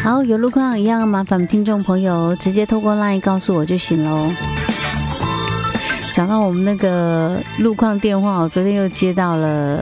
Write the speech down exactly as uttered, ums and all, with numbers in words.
好，有路况一样麻烦听众朋友直接透过 LINE 告诉我就行咯。讲到我们那个路况电话，我昨天又接到了